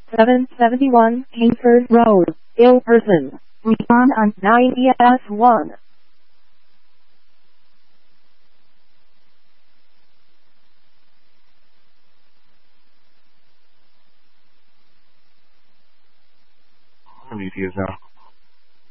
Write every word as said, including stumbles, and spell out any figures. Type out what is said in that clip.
seven seventy-one Kingsford Road, ill person. Respond on nine E S one. How many years now?